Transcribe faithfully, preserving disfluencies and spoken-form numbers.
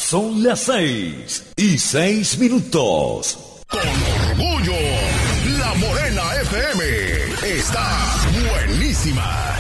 Son las seis y seis minutos. Con orgullo, La Morena F M está buenísima.